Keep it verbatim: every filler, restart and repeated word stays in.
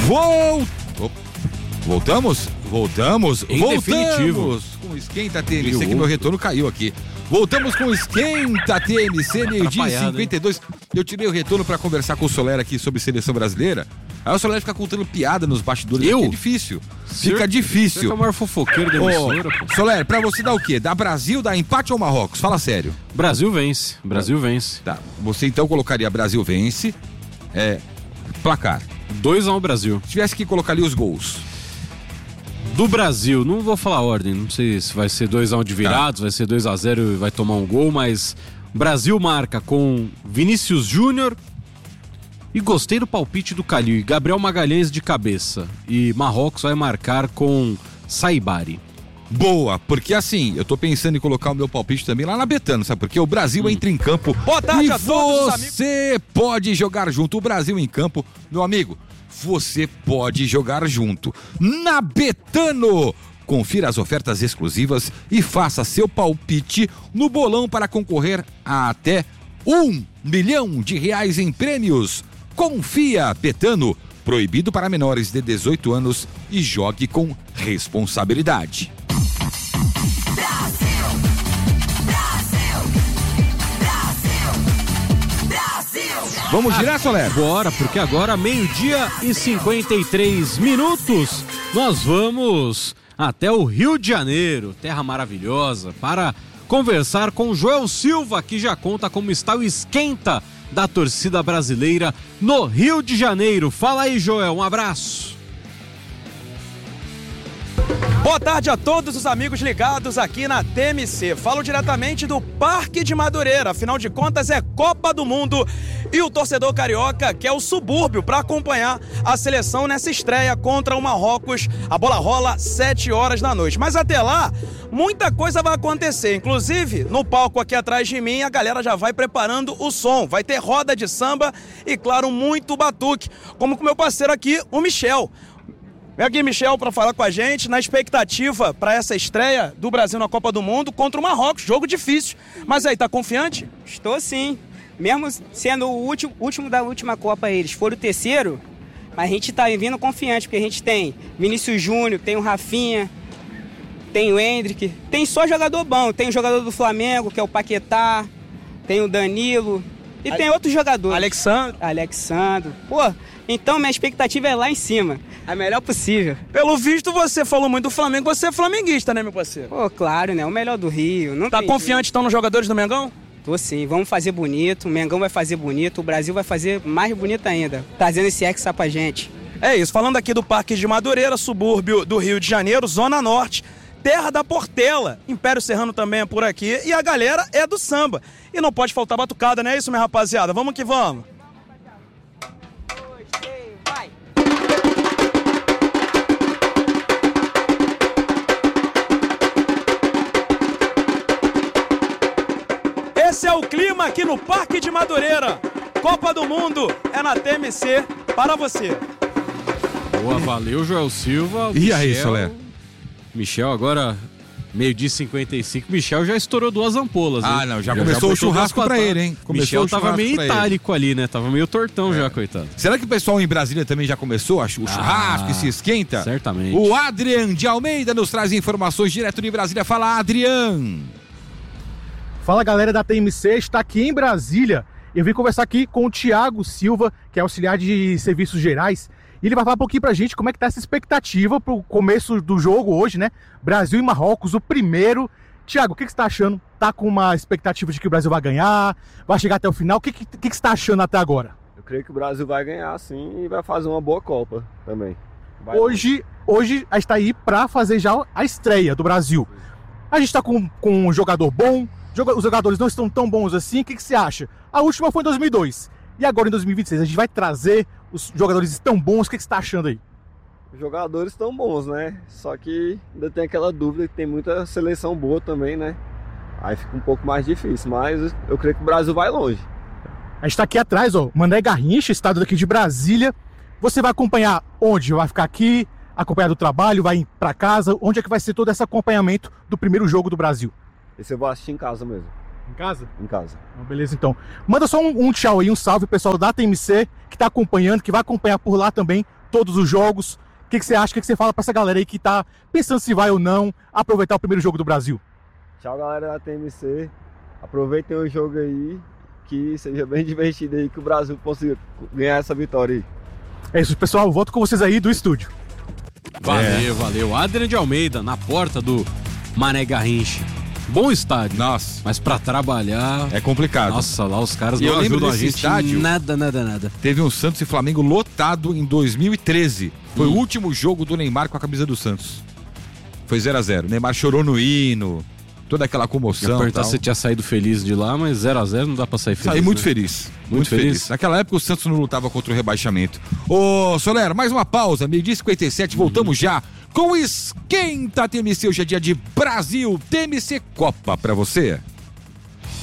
Vol... Voltamos? Voltamos? Em Voltamos definitivo. com o Esquenta T M C, que meu retorno caiu aqui. Voltamos com o Esquenta T M C, meio-dia e cinquenta e dois. Eu tirei o retorno para conversar com o Soler aqui sobre seleção brasileira. Aí o Soler fica contando piada nos bastidores. Eu? Aqui, é difícil. Fica difícil. Você é o maior fofoqueiro da emissora, Ô, Soler, pra você dar o quê? Dá Brasil, dá empate ou Marrocos? Fala sério. Brasil vence. Brasil vence. Tá. Você então colocaria Brasil vence. É. Placar. dois a um Brasil. Se tivesse que colocar ali os gols. Do Brasil, não vou falar a ordem, não sei se vai ser dois a um de virados, tá. Vai ser dois a zero e vai tomar um gol, mas Brasil marca com Vinícius Júnior e gostei do palpite do Calil e Gabriel Magalhães de cabeça. E Marrocos vai marcar com Saibari. Boa, porque assim, eu tô pensando em colocar o meu palpite também lá na Betano, sabe? Porque o Brasil hum. entra em campo. Boa tarde e a todos, você pode jogar junto. O Brasil em campo, meu amigo, você pode jogar junto. Na Betano! Confira as ofertas exclusivas e faça seu palpite no bolão para concorrer a até um milhão de reais em prêmios. Confia, Betano. Proibido para menores de dezoito anos e jogue com responsabilidade. Brasil, Brasil, Brasil, Brasil. Vamos girar, Soler? Bora, porque agora meio-dia e cinquenta e três minutos, nós vamos até o Rio de Janeiro, terra maravilhosa, para conversar com Joel Silva, que já conta como está o esquenta da torcida brasileira no Rio de Janeiro. Fala aí, Joel, um abraço. Boa tarde a todos os amigos ligados aqui na T M C. Falo diretamente do Parque de Madureira, afinal de contas é Copa do Mundo e o torcedor carioca quer o subúrbio para acompanhar a seleção nessa estreia contra o Marrocos. A bola rola sete horas da noite, mas até lá muita coisa vai acontecer, inclusive no palco aqui atrás de mim a galera já vai preparando o som, vai ter roda de samba e claro, muito batuque, como com meu parceiro aqui, o Michel. Vem aqui, Michel, para falar com a gente na expectativa para essa estreia do Brasil na Copa do Mundo contra o Marrocos. Jogo difícil. Mas aí, tá confiante? Estou sim. Mesmo sendo o último, último da última Copa, eles foram o terceiro, mas a gente tá vindo confiante, porque a gente tem Vinícius Júnior, tem o Rafinha, tem o Hendrick, tem só jogador bom. Tem o jogador do Flamengo, que é o Paquetá, tem o Danilo e Ale... tem outros jogadores. Alexandre. Alexandre. Pô, então minha expectativa é lá em cima. A melhor possível. Pelo visto, você falou muito do Flamengo, você é flamenguista, né, meu parceiro? Pô, claro, né? O melhor do Rio. Não tá confiante, então, nos jogadores do Mengão? Tô sim, vamos fazer bonito, o Mengão vai fazer bonito, o Brasil vai fazer mais bonito ainda, trazendo esse hexa pra gente. É isso, falando aqui do Parque de Madureira, subúrbio do Rio de Janeiro, Zona Norte, terra da Portela, Império Serrano também é por aqui, e a galera é do samba. E não pode faltar batucada, não é isso, minha rapaziada? Vamos que vamos! Esse é o clima aqui no Parque de Madureira. Copa do Mundo é na T M C para você. Boa, valeu, Joel Silva. E Michel, aí, Soler? Michel, agora meio-dia e cinquenta e cinco. Michel já estourou duas ampolas. Ah, hein? não, já, já começou já o churrasco pra ele, hein? Começou Michel tava meio itálico ali, né? Tava meio tortão é. já, coitado. Será que o pessoal em Brasília também já começou? O churrasco ah, e se esquenta? Certamente. O Adrian de Almeida nos traz informações direto de Brasília. Fala, Adrian! Fala, galera da T M C, está aqui em Brasília. Eu vim conversar aqui com o Thiago Silva, que é auxiliar de serviços gerais, e ele vai falar um pouquinho pra gente como é que tá essa expectativa pro começo do jogo hoje, né? Brasil e Marrocos, o primeiro. Thiago, o que, que você tá achando? Tá com uma expectativa de que o Brasil vai ganhar? Vai chegar até o final? O que, que, que você tá achando até agora? Eu creio que o Brasil vai ganhar sim e vai fazer uma boa Copa também. Vai hoje, hoje a gente tá aí pra fazer já a estreia do Brasil. A gente tá com, com um jogador bom, os jogadores não estão tão bons assim, o que, que você acha? A última foi em dois mil e dois, e agora em dois mil e vinte e seis a gente vai trazer os jogadores tão bons, o que, que você está achando aí? Os jogadores estão bons, né? Só que ainda tem aquela dúvida que tem muita seleção boa também, né? Aí fica um pouco mais difícil, mas eu creio que o Brasil vai longe. A gente está aqui atrás, ó, Mané Garrincha, estado daqui de Brasília. Você vai acompanhar onde? Vai ficar aqui, acompanhar do trabalho, vai para casa? Onde é que vai ser todo esse acompanhamento do primeiro jogo do Brasil? Esse eu vou assistir em casa mesmo. Em casa? Em casa. Beleza, então. Manda só um, um tchau aí, um salve, pessoal da T M C, que tá acompanhando, que vai acompanhar por lá também todos os jogos. O que, que você acha? O que, que você fala pra essa galera aí que tá pensando se vai ou não aproveitar o primeiro jogo do Brasil? Tchau, galera da T M C. Aproveitem o jogo aí, que seja bem divertido aí, que o Brasil consiga ganhar essa vitória aí. É isso, pessoal. Volto com vocês aí do estúdio. Valeu, é. valeu. Adriano de Almeida, na porta do Mané Garrincha. Bom estádio. Nossa. Mas pra trabalhar... É complicado. Nossa, lá os caras e não eu lembro ajudam a desse gente estádio, nada, nada, nada. Teve um Santos e Flamengo lotado em dois mil e treze. Foi Hum. o último jogo do Neymar com a camisa do Santos. Foi zero a zero. Neymar chorou no hino, toda aquela comoção. Eu ia perguntar tal. se você tinha saído feliz de lá, mas zero a zero não dá pra sair feliz. Saí muito né? feliz. Muito, Muito feliz. feliz? Naquela época o Santos não lutava contra o rebaixamento. Ô, Soler, mais uma pausa, meio-dia e cinquenta e sete, voltamos já com o Esquenta T M C. Hoje é dia de Brasil, T M C Copa pra você.